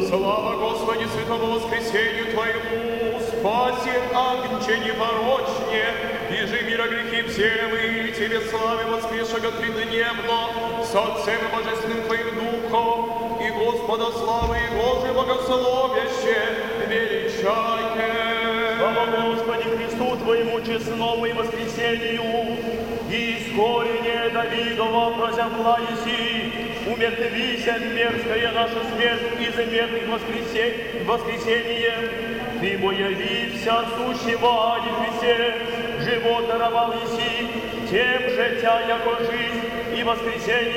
Слава Господи, святому воскресению Твоему, спаси Агнче непорочне, и же мира грехи все мы, Тебе славы воскресшего тридневно, с Отцем и Божественным Твоим Духом, и Господа славы Божий богословяще величайте. Слава Господи Христу Твоему честному и воскресению, и искорение Давидова прозябла еси, умертвися мерзкая наша смерть из мертвых воскресение. Ты бо явився сущего и Христе, живот даровал еси, тем же тя, яко жизнь и воскресение.